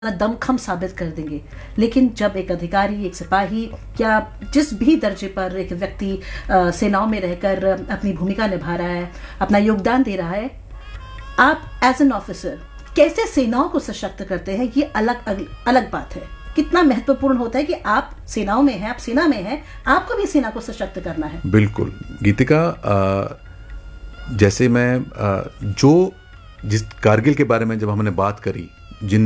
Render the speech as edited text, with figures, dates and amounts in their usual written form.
दमखम साबित कर देंगे। लेकिन जब एक अधिकारी, एक सिपाही या जिस भी दर्जे पर एक व्यक्ति सेनाओं में रहकर अपनी भूमिका निभा रहा है, अपना योगदान दे रहा है, आप एज एन ऑफिसर कैसे सेनाओं को सशक्त करते हैं, ये अलग बात है। कितना महत्वपूर्ण होता है कि आप सेनाओं में हैं, आप सेना में हैं, आपको भी सेना को सशक्त करना है। बिल्कुल गीतिका, जैसे मैं जिस कारगिल के बारे में जब हमने बात करी